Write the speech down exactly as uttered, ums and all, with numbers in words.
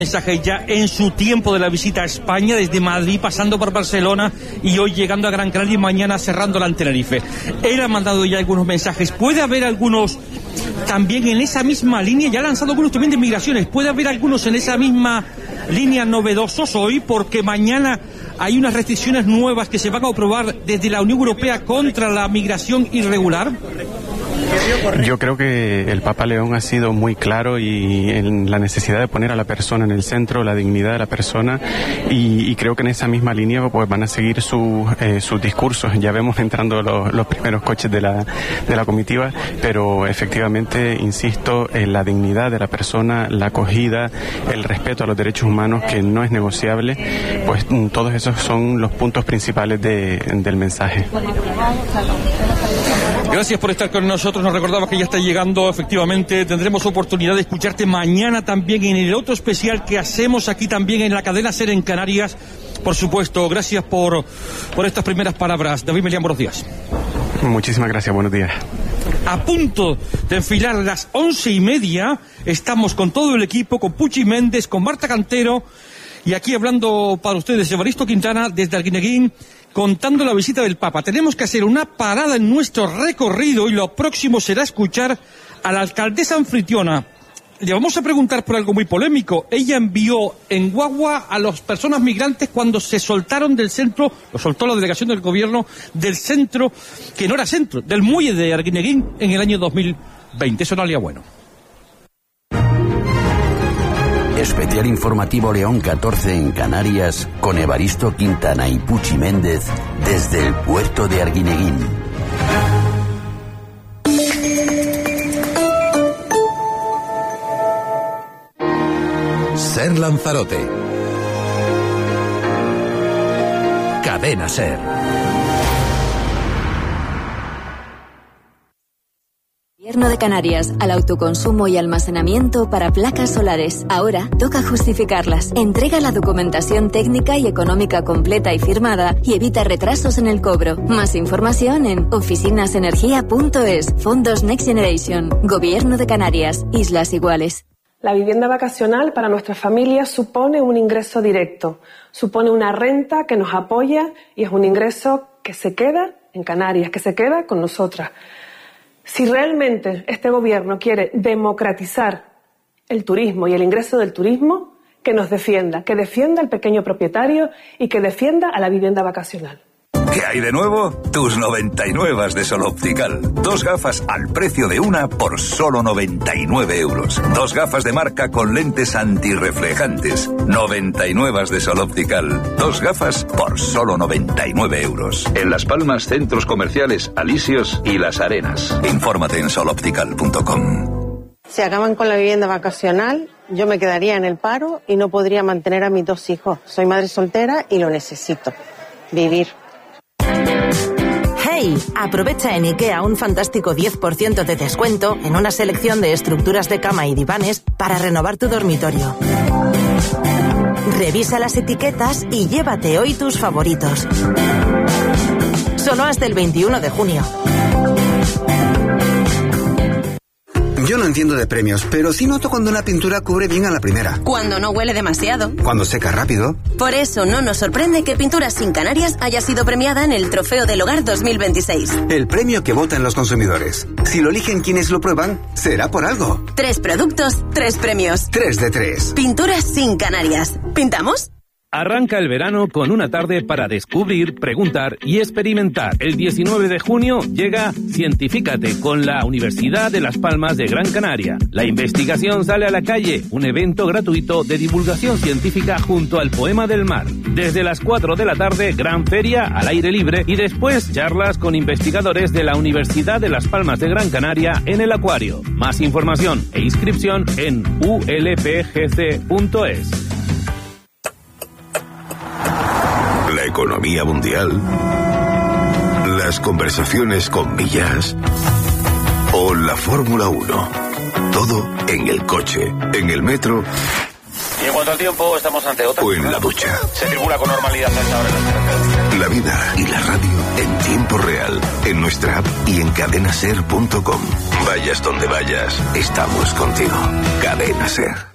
mensaje ya en su tiempo de la visita a España, desde Madrid pasando por Barcelona y hoy llegando a Gran Canaria y mañana cerrándola en Tenerife. Él ha mandado ya algunos mensajes. Puede haber algunos también en esa misma línea, ya ha lanzado algunos también de migraciones. Puede haber algunos en esa misma línea novedosos hoy, porque mañana hay unas restricciones nuevas que se van a aprobar desde la Unión Europea contra la migración irregular. Yo creo que el Papa León ha sido muy claro y en la necesidad de poner a la persona en el centro, la dignidad de la persona, y, y creo que en esa misma línea pues van a seguir su, eh, sus discursos. Ya vemos entrando los, los primeros coches de la, de la comitiva, pero efectivamente, insisto, en la dignidad de la persona, la acogida, el respeto a los derechos humanos, que no es negociable, pues todos esos son los puntos principales de, del mensaje. Gracias por estar con nosotros. Nos recordaba que ya está llegando, efectivamente. Tendremos oportunidad de escucharte mañana también en el otro especial que hacemos aquí también en la cadena SER en Canarias. Por supuesto, gracias por, por estas primeras palabras. David Melián, buenos días. Muchísimas gracias, buenos días. A punto de enfilar las once y media, estamos con todo el equipo, con Puchi Méndez, con Marta Cantero, y aquí hablando para ustedes, Evaristo Quintana, desde Arguineguín, contando la visita del Papa. Tenemos que hacer una parada en nuestro recorrido y lo próximo será escuchar a la alcaldesa anfitriona. Le vamos a preguntar por algo muy polémico. Ella envió en guagua a las personas migrantes cuando se soltaron del centro, lo soltó la delegación del gobierno, del centro, que no era centro, del muelle de Arguineguín en el año dos mil veinte. Eso no haría bueno. Especial informativo León catorce en Canarias con Evaristo Quintana y Puchi Méndez desde el puerto de Arguineguín. SER Lanzarote. Cadena SER. Gobierno de Canarias, al autoconsumo y almacenamiento para placas solares. Ahora toca justificarlas. Entrega la documentación técnica y económica completa y firmada y evita retrasos en el cobro. Más información en oficinasenergia punto es. Fondos Next Generation. Gobierno de Canarias. Islas Iguales. La vivienda vacacional para nuestras familias supone un ingreso directo, supone una renta que nos apoya y es un ingreso que se queda en Canarias, que se queda con nosotras. Si realmente este gobierno quiere democratizar el turismo y el ingreso del turismo, que nos defienda, que defienda al pequeño propietario y que defienda a la vivienda vacacional. ¿Qué hay de nuevo? Tus noventa y nueve de Sol Optical. Dos gafas al precio de una por solo noventa y nueve euros. Dos gafas de marca con lentes antirreflejantes. noventa y nueve de Sol Optical. Dos gafas por solo noventa y nueve euros. En Las Palmas, centros comerciales Alisios y Las Arenas. Infórmate en sol optical punto com. Si acaban con la vivienda vacacional, yo me quedaría en el paro y no podría mantener a mis dos hijos. Soy madre soltera y lo necesito. Vivir. ¡Hey! Aprovecha en IKEA un fantástico diez por ciento de descuento en una selección de estructuras de cama y divanes para renovar tu dormitorio. Revisa las etiquetas y llévate hoy tus favoritos. Solo hasta el veintiuno de junio. Yo no entiendo de premios, pero sí noto cuando una pintura cubre bien a la primera. Cuando no huele demasiado. Cuando seca rápido. Por eso no nos sorprende que Pinturas Sin Canarias haya sido premiada en el Trofeo del Hogar dos mil veintiséis. El premio que votan los consumidores. Si lo eligen quienes lo prueban, será por algo. Tres productos, tres premios. Tres de tres. Pinturas Sin Canarias. ¿Pintamos? Arranca el verano con una tarde para descubrir, preguntar y experimentar. El diecinueve de junio llega Cientifícate con la Universidad de Las Palmas de Gran Canaria. La investigación sale a la calle, un evento gratuito de divulgación científica junto al Poema del Mar. Desde las cuatro de la tarde, gran feria al aire libre y después charlas con investigadores de la Universidad de Las Palmas de Gran Canaria en el Acuario. Más información e inscripción en u l p g c punto es. La economía mundial, las conversaciones con millas o la Fórmula uno. Todo en el coche, en el metro. Y en cuanto al tiempo, estamos ante otra. O en la ducha. Se circula con normalidad a esta hora en las carreteras. La vida y la radio en tiempo real, en nuestra app y en cadena ser punto com. Vayas donde vayas, estamos contigo. Cadena SER.